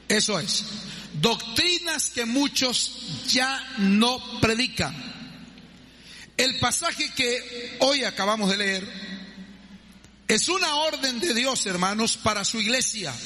Eso es, doctrinas que muchos ya no predican. El pasaje que hoy acabamos de leer es una orden de Dios, hermanos, para su iglesia,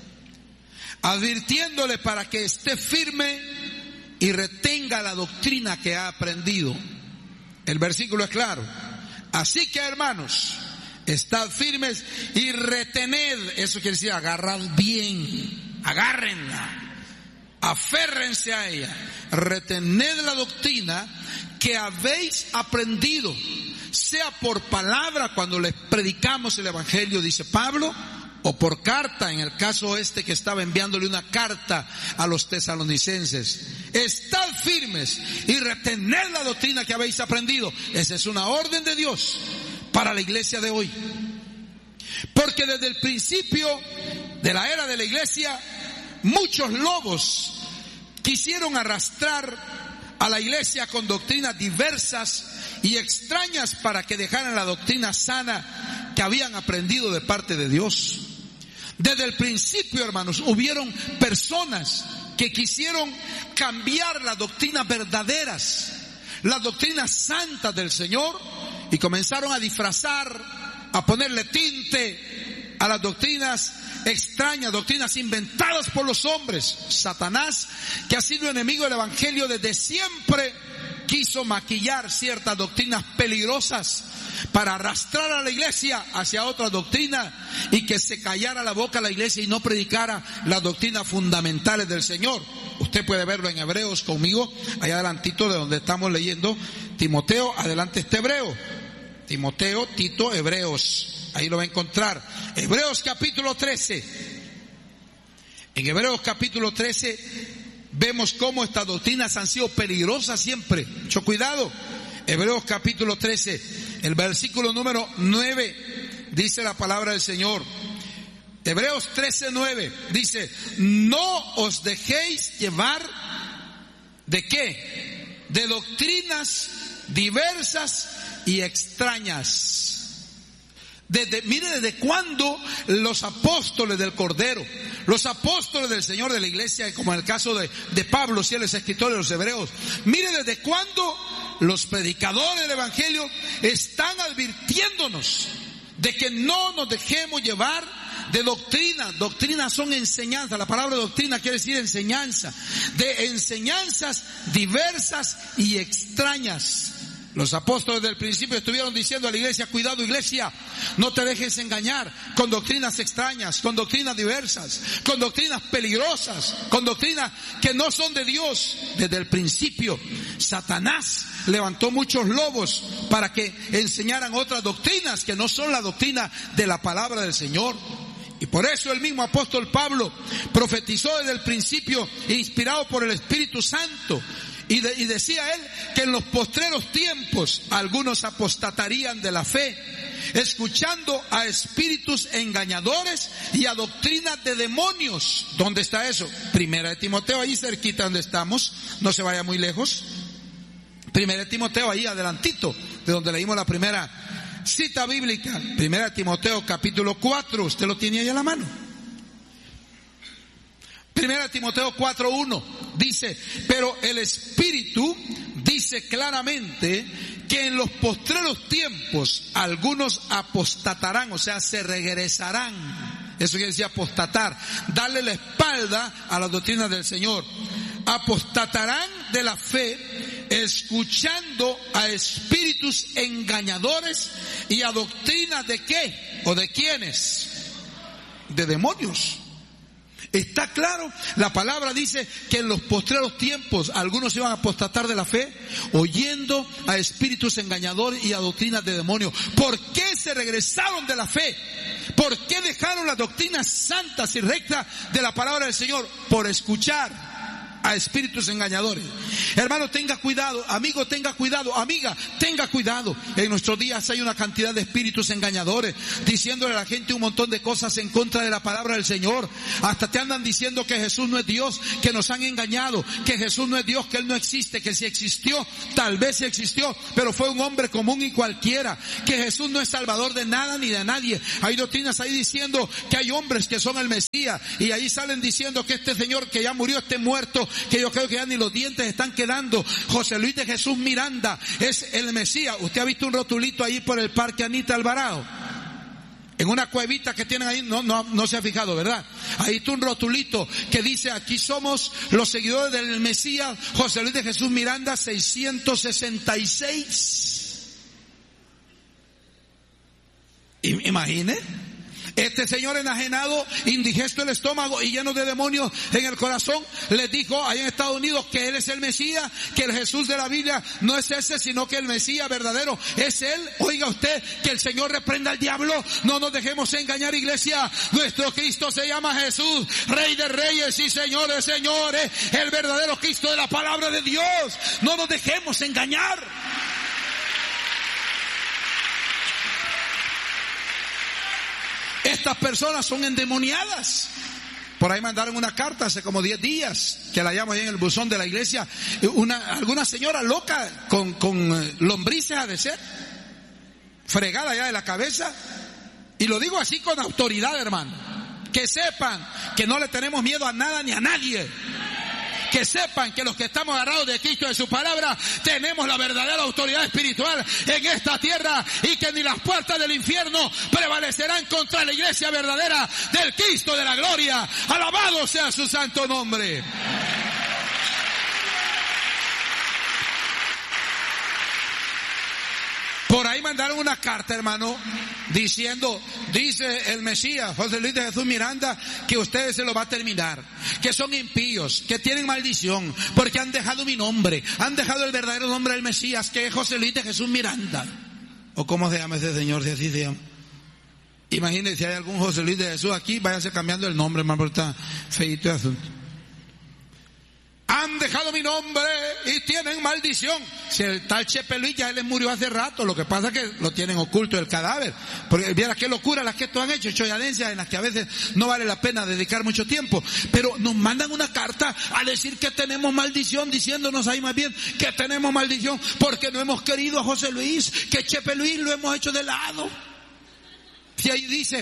advirtiéndole para que esté firme y retenga la doctrina que ha aprendido. El versículo es claro. Así que, hermanos, estad firmes y retened. Eso quiere decir agarrad bien, agárrenla, aférrense a ella. Retened la doctrina que habéis aprendido, sea por palabra cuando les predicamos el evangelio, dice Pablo, o por carta, en el caso que estaba enviándole una carta a los tesalonicenses. Estad firmes y retened la doctrina que habéis aprendido. Esa es una orden de Dios para la iglesia de hoy. Porque desde el principio de la era de la iglesia, muchos lobos quisieron arrastrar a la iglesia con doctrinas diversas y extrañas para que dejaran la doctrina sana que habían aprendido de parte de Dios. Desde el principio, hermanos, hubieron personas que quisieron cambiar las doctrinas verdaderas, las doctrinas santas del Señor, y comenzaron a disfrazar, a ponerle tinte a las doctrinas extrañas, doctrinas inventadas por los hombres. Satanás, que ha sido enemigo del evangelio desde siempre, quiso maquillar ciertas doctrinas peligrosas para arrastrar a la iglesia hacia otra doctrina y que se callara la boca a la iglesia y no predicara las doctrinas fundamentales del Señor. Usted puede verlo en Hebreos conmigo, allá adelantito de donde estamos leyendo. Timoteo, adelante este Hebreo. Timoteo, Tito, Hebreos. Ahí lo va a encontrar. Hebreos capítulo 13. En Hebreos capítulo 13 vemos cómo estas doctrinas han sido peligrosas siempre. Mucho cuidado. Hebreos capítulo 13, el versículo número 9, dice la palabra del Señor. Hebreos 13:9 dice: no os dejéis llevar ¿de qué? De doctrinas diversas y extrañas. Mire desde cuándo los apóstoles del Cordero, los apóstoles del Señor de la iglesia, como en el caso de Pablo, si él es escritor de los Hebreos, mire desde cuándo los predicadores del evangelio están advirtiéndonos de que no nos dejemos llevar de doctrina. Doctrinas son enseñanzas. La palabra doctrina quiere decir enseñanza, de enseñanzas diversas y extrañas. Los apóstoles del principio estuvieron diciendo a la iglesia: cuidado, iglesia, no te dejes engañar con doctrinas extrañas, con doctrinas diversas, con doctrinas peligrosas, con doctrinas que no son de Dios. Desde el principio, Satanás levantó muchos lobos para que enseñaran otras doctrinas que no son la doctrina de la palabra del Señor. Y por eso el mismo apóstol Pablo profetizó desde el principio, inspirado por el Espíritu Santo. Y decía él que en los postreros tiempos algunos apostatarían de la fe, escuchando a espíritus engañadores y a doctrinas de demonios. ¿Dónde está eso? Primera de Timoteo, ahí cerquita donde estamos, no se vaya muy lejos. Primera de Timoteo, ahí adelantito, de donde leímos la primera cita bíblica. Primera de Timoteo capítulo 4, usted lo tiene ahí a la mano. Primera Timoteo 4:1 dice: pero el Espíritu dice claramente que en los postreros tiempos algunos apostatarán, o sea, se regresarán. Eso quiere decir apostatar, darle la espalda a las doctrinas del Señor. Apostatarán de la fe, escuchando a espíritus engañadores y a doctrinas de qué, o de quiénes, de demonios. Está claro, la palabra dice que en los postreros tiempos algunos iban a apostatar de la fe, oyendo a espíritus engañadores y a doctrinas de demonios. ¿Por qué se regresaron de la fe? ¿Por qué dejaron las doctrinas santas y rectas de la palabra del Señor? Por escuchar a espíritus engañadores. Hermano, tenga cuidado. Amigo, tenga cuidado. Amiga, tenga cuidado. En nuestros días hay una cantidad de espíritus engañadores diciéndole a la gente un montón de cosas en contra de la palabra del Señor. Hasta te andan diciendo que Jesús no es Dios, que nos han engañado, que Jesús no es Dios, que Él no existe, que si existió, tal vez existió, pero fue un hombre común y cualquiera, que Jesús no es salvador de nada ni de nadie. Hay doctrinas ahí diciendo que hay hombres que son el Mesías, y ahí salen diciendo que este señor que ya murió, esté muerto, que yo creo que ya ni los dientes están quedando. José Luis de Jesús Miranda es el Mesías. Usted ha visto un rotulito ahí por el Parque Anita Alvarado, en una cuevita que tienen ahí, no se ha fijado, ¿verdad? Ahí está un rotulito que dice: aquí somos los seguidores del Mesías José Luis de Jesús Miranda 666. Imagine. Este señor enajenado, indigesto el estómago y lleno de demonios en el corazón, les dijo allá en Estados Unidos que Él es el Mesías, que el Jesús de la Biblia no es ese, sino que el Mesías verdadero es Él. Oiga usted, que el Señor reprenda al diablo. No nos dejemos engañar, iglesia. Nuestro Cristo se llama Jesús, Rey de Reyes y Señor de Señores, el verdadero Cristo de la palabra de Dios. No nos dejemos engañar. Estas personas son endemoniadas. Por ahí mandaron una carta hace como 10 días, que la hallamos ahí en el buzón de la iglesia. Alguna señora loca con lombrices ha de ser, fregada ya de la cabeza. Y lo digo así con autoridad, hermano. Que sepan que no le tenemos miedo a nada ni a nadie. Que sepan que los que estamos agarrados de Cristo y de su palabra tenemos la verdadera autoridad espiritual en esta tierra, y que ni las puertas del infierno prevalecerán contra la iglesia verdadera del Cristo de la gloria. Alabado sea su santo nombre. Por ahí mandaron una carta, hermano, diciendo, dice el Mesías José Luis de Jesús Miranda, que ustedes se lo va a terminar, que son impíos, que tienen maldición, porque han dejado mi nombre, han dejado el verdadero nombre del Mesías, que es José Luis de Jesús Miranda. ¿O cómo se llama ese señor, si así se llama? Imagínense, si hay algún José Luis de Jesús aquí, váyase cambiando el nombre, hermano, porque está feíto el asunto. Han dejado mi nombre y tienen maldición. Si el tal Chepe Luis ya él murió hace rato, lo que pasa es que lo tienen oculto el cadáver. Porque viera qué locura las que estos han hecho, choyadencias en las que a veces no vale la pena dedicar mucho tiempo. Pero nos mandan una carta a decir que tenemos maldición, diciéndonos ahí más bien que tenemos maldición porque no hemos querido a José Luis, que Chepe Luis lo hemos hecho de lado. Si ahí dice,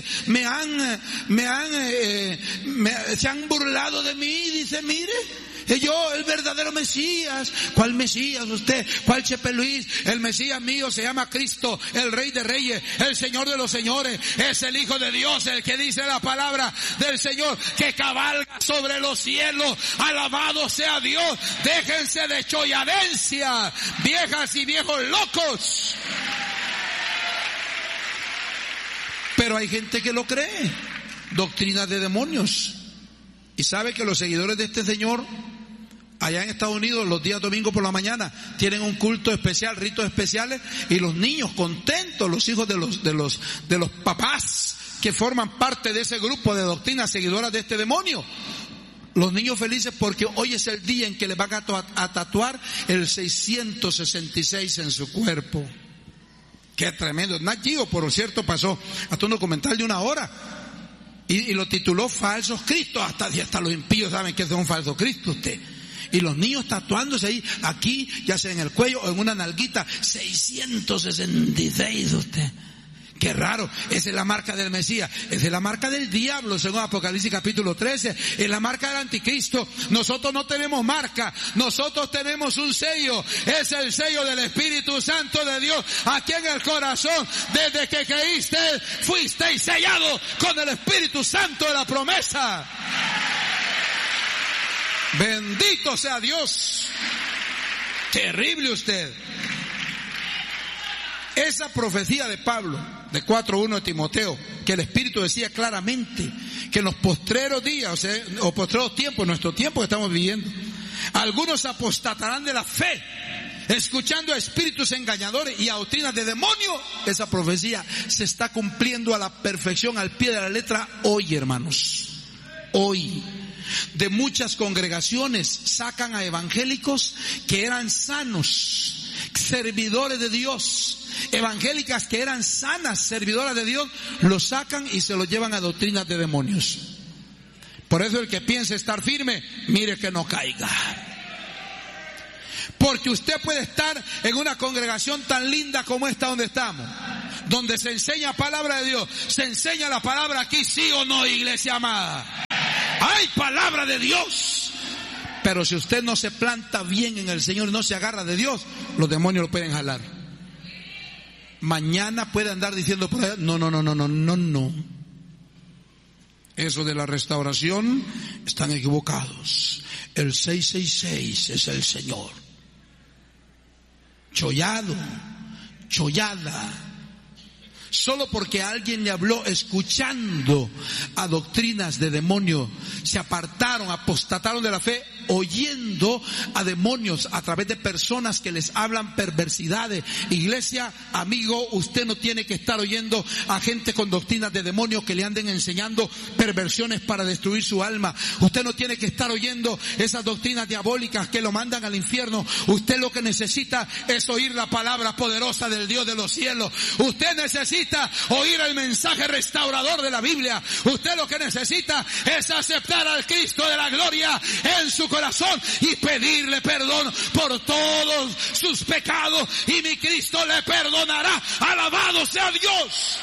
se han burlado de mí, dice, mire, yo, el verdadero Mesías. ¿Cuál Mesías usted? ¿Cuál Chepe Luis? El Mesías mío se llama Cristo, el Rey de Reyes, el Señor de los Señores, es el Hijo de Dios, el que dice la palabra del Señor, que cabalga sobre los cielos. Alabado sea Dios. Déjense de choyadencia, viejas y viejos locos. Pero hay gente que lo cree, doctrinas de demonios. Y sabe que los seguidores de este señor, allá en Estados Unidos, los días domingos por la mañana, tienen un culto especial, ritos especiales, y los niños contentos, los hijos de los papás que forman parte de ese grupo de doctrinas seguidoras de este demonio. Los niños felices porque hoy es el día en que les van a tatuar el 666 en su cuerpo. Qué tremendo. Nat Geo, por cierto, pasó hasta un documental de 1 hora y lo tituló Falsos Cristos. Hasta los impíos saben que es un falso Cristo usted. Y los niños tatuándose ahí, aquí, ya sea en el cuello o en una nalguita, 666 usted. Qué raro, esa es la marca del Mesías, esa es la marca del diablo, según Apocalipsis capítulo 13, es la marca del anticristo. Nosotros no tenemos marca, nosotros tenemos un sello, es el sello del Espíritu Santo de Dios, aquí en el corazón. Desde que creíste, fuisteis sellado con el Espíritu Santo de la promesa. Bendito sea Dios. Terrible usted. Esa profecía de Pablo, de 4:1 de Timoteo, que el Espíritu decía claramente que en los postreros días, o postreros tiempos, nuestro tiempo que estamos viviendo, algunos apostatarán de la fe, escuchando a espíritus engañadores y a doctrinas de demonio. Esa profecía se está cumpliendo a la perfección, al pie de la letra, hoy, hermanos. Hoy. de muchas congregaciones sacan a evangélicos que eran sanos, servidores de Dios, evangélicas que eran sanas, servidoras de Dios, los sacan y se los llevan a doctrinas de demonios. Por eso el que piense estar firme, mire que no caiga. Porque usted puede estar en una congregación tan linda como esta donde estamos, donde se enseña palabra de Dios, se enseña la palabra aquí, sí o no, iglesia amada. Hay palabra de Dios. Pero si usted no se planta bien en el Señor y no se agarra de Dios, los demonios lo pueden jalar. Mañana puede andar diciendo por allá, no. Eso de la restauración, están equivocados. El 666 es el Señor. Chollada. Solo porque alguien le habló escuchando a doctrinas de demonio, se apartaron, apostataron de la fe, oyendo a demonios a través de personas que les hablan perversidades. Iglesia, amigo, usted no tiene que estar oyendo a gente con doctrinas de demonio que le anden enseñando perversiones para destruir su alma. Usted no tiene que estar oyendo esas doctrinas diabólicas que lo mandan al infierno. Usted lo que necesita es oír la palabra poderosa del Dios de los cielos. Usted necesita oír el mensaje restaurador de la Biblia. Usted lo que necesita es aceptar al Cristo de la gloria en su corazón y pedirle perdón por todos sus pecados, y mi Cristo le perdonará. Alabado sea Dios.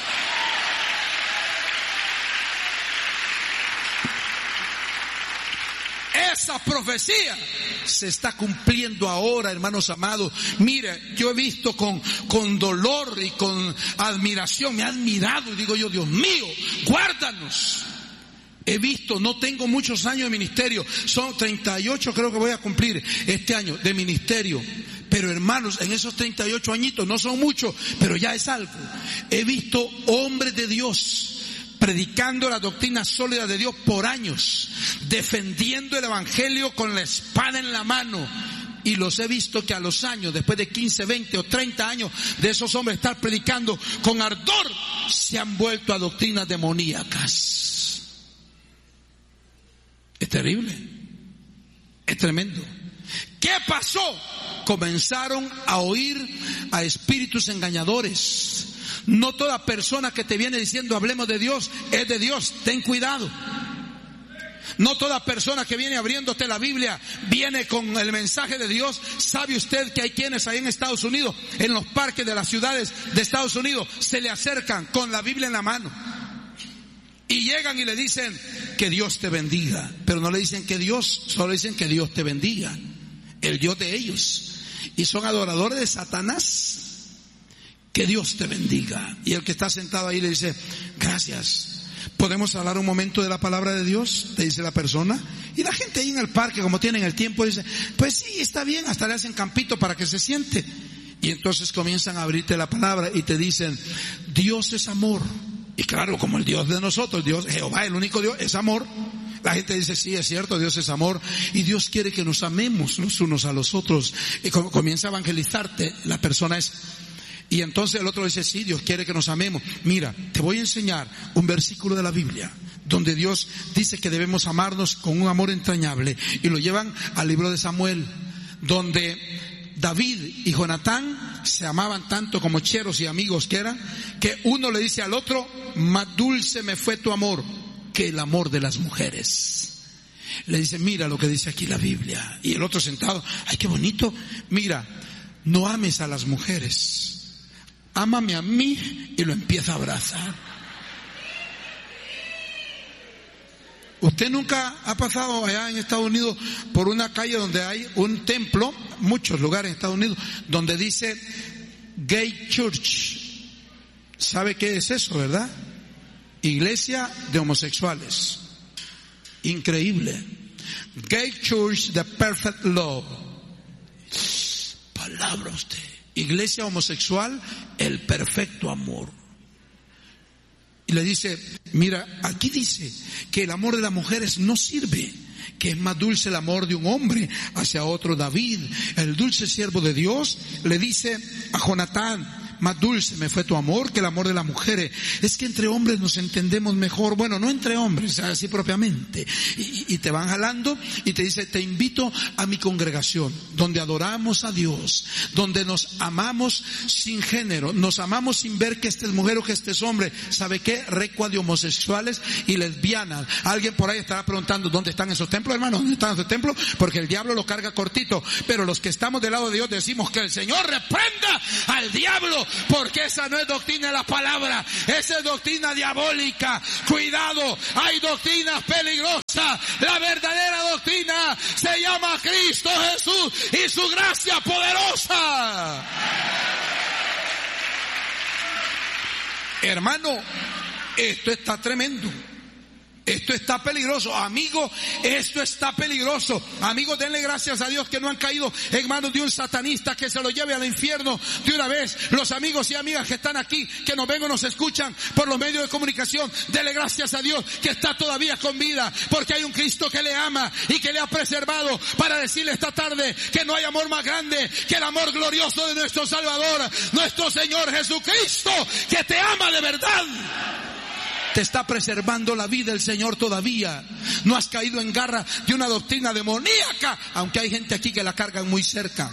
Esa profecía se está cumpliendo ahora, hermanos amados. Mire, yo he visto con dolor y con admiración, me ha admirado y digo yo, Dios mío, guárdanos. He visto, no tengo muchos años de ministerio, son 38 creo que voy a cumplir este año de ministerio. Pero hermanos, en esos 38 añitos, no son muchos, pero ya es algo. He visto hombres de Dios predicando la doctrina sólida de Dios por años, defendiendo el evangelio con la espada en la mano. Y los he visto que a los años, después de 15, 20 o 30 años de esos hombres estar predicando con ardor, se han vuelto a doctrinas demoníacas. Es terrible, es tremendo. ¿Qué pasó? Comenzaron a oír a espíritus engañadores. No toda persona que te viene diciendo hablemos de Dios es de Dios, ten cuidado. No toda persona que viene abriéndote la Biblia viene con el mensaje de Dios. ¿Sabe usted que hay quienes ahí en Estados Unidos, en los parques de las ciudades de Estados Unidos, se le acercan con la Biblia en la mano y llegan y le dicen que Dios te bendiga? Pero no le dicen que Dios, solo dicen que Dios te bendiga, el Dios de ellos. Y son adoradores de Satanás. Que Dios te bendiga. Y el que está sentado ahí le dice, gracias. ¿Podemos hablar un momento de la palabra de Dios? Te dice la persona. Y la gente ahí en el parque, como tienen el tiempo, dice, pues sí, está bien, hasta le hacen campito para que se siente. Y entonces comienzan a abrirte la palabra y te dicen, Dios es amor. Y claro, como el Dios de nosotros, Dios, Jehová, el único Dios, es amor. La gente dice, sí, es cierto, Dios es amor. Y Dios quiere que nos amemos los unos a los otros. Y comienza a evangelizarte, la persona es... Y entonces el otro dice, sí, Dios quiere que nos amemos. Mira, te voy a enseñar un versículo de la Biblia donde Dios dice que debemos amarnos con un amor entrañable. Y lo llevan al libro de Samuel, donde David y Jonatán se amaban tanto como cheros y amigos que eran, que uno le dice al otro, más dulce me fue tu amor que el amor de las mujeres. Le dice, mira lo que dice aquí la Biblia. Y el otro sentado, ay, qué bonito. Mira, no ames a las mujeres, ámame a mí, y lo empieza a abrazar. Usted nunca ha pasado allá en Estados Unidos por una calle donde hay un templo, muchos lugares en Estados Unidos, donde dice Gay Church. ¿Sabe qué es eso, verdad? Iglesia de homosexuales. Increíble. Gay Church, the perfect love. Palabra usted. Iglesia homosexual, el perfecto amor. Y le dice, mira, aquí dice que el amor de las mujeres no sirve, que es más dulce el amor de un hombre hacia otro. David, el dulce siervo de Dios, le dice a Jonatán, más dulce me fue tu amor que el amor de las mujeres. Es que entre hombres nos entendemos mejor. Bueno, no entre hombres, así propiamente. Y te van jalando y te dice, te invito a mi congregación, donde adoramos a Dios, donde nos amamos sin género, nos amamos sin ver que este es mujer o que este es hombre. ¿Sabe qué? Recua de homosexuales y lesbianas. Alguien por ahí estará preguntando, ¿dónde están esos templos, hermanos? ¿Dónde están esos templos? Porque el diablo lo carga cortito. Pero los que estamos del lado de Dios decimos que el Señor reprenda al diablo, porque esa no es doctrina de la palabra, esa es doctrina diabólica. Cuidado, hay doctrinas peligrosas. La verdadera doctrina se llama Cristo Jesús y su gracia poderosa. Hermano, esto está tremendo. Esto está peligroso, amigo, esto está peligroso. Amigos, denle gracias a Dios que no han caído en manos de un satanista que se lo lleve al infierno de una vez. Los amigos y amigas que están aquí, que nos ven o nos escuchan por los medios de comunicación, denle gracias a Dios que está todavía con vida, porque hay un Cristo que le ama y que le ha preservado para decirle esta tarde que no hay amor más grande que el amor glorioso de nuestro Salvador, nuestro Señor Jesucristo, que te ama de verdad. Te está preservando la vida el Señor todavía. No has caído en garra de una doctrina demoníaca, aunque hay gente aquí que la cargan muy cerca.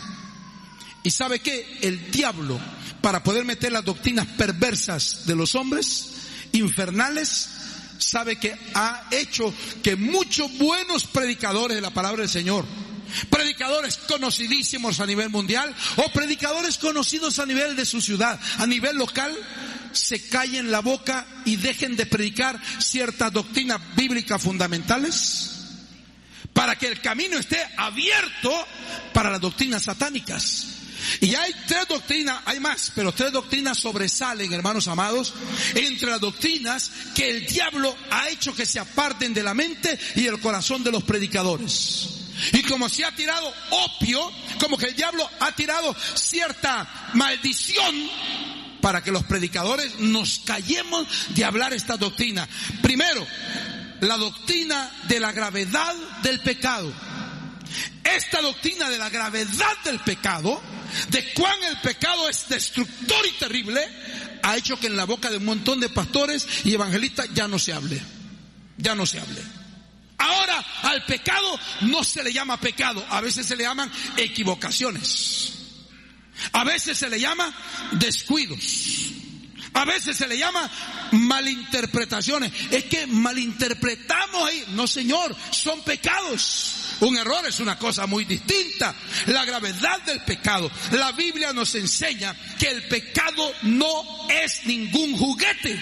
¿Y sabe qué? El diablo, para poder meter las doctrinas perversas de los hombres, infernales, sabe que ha hecho que muchos buenos predicadores de la palabra del Señor, predicadores conocidísimos a nivel mundial o predicadores conocidos a nivel de su ciudad, a nivel local, se callen la boca y dejen de predicar ciertas doctrinas bíblicas fundamentales para que el camino esté abierto para las doctrinas satánicas. Y hay tres doctrinas, hay más, pero tres doctrinas sobresalen, hermanos amados, entre las doctrinas que el diablo ha hecho que se aparten de la mente y el corazón de los predicadores. Y como se ha tirado opio, como que el diablo ha tirado cierta maldición para que los predicadores nos callemos de hablar esta doctrina. Primero, la doctrina de la gravedad del pecado. Esta doctrina de la gravedad del pecado, de cuán el pecado es destructor y terrible, ha hecho que en la boca de un montón de pastores y evangelistas ya no se hable. Ya no se hable. Ahora al pecado no se le llama pecado, a veces se le llaman equivocaciones. A veces se le llama descuidos. A veces se le llama malinterpretaciones. Es que malinterpretamos ahí. No, señor, son pecados. Un error es una cosa muy distinta. La gravedad del pecado. La Biblia nos enseña que el pecado no es ningún juguete.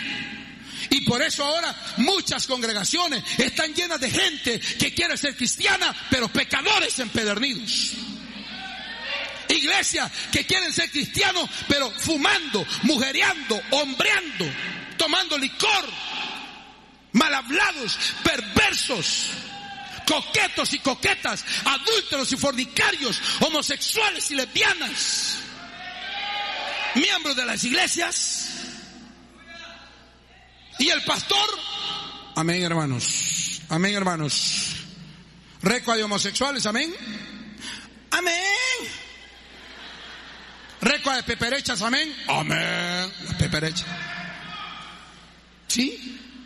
Y por eso ahora muchas congregaciones están llenas de gente que quiere ser cristiana, pero pecadores empedernidos. Iglesias que quieren ser cristianos, pero fumando, mujereando, hombreando, tomando licor, mal hablados, perversos, coquetos y coquetas, adúlteros y fornicarios, homosexuales y lesbianas, miembros de las iglesias. Y el pastor, amén hermanos, amén hermanos, recua de homosexuales, amén, amén. Recua de peperechas, amén, amén, las peperechas. ¿Sí?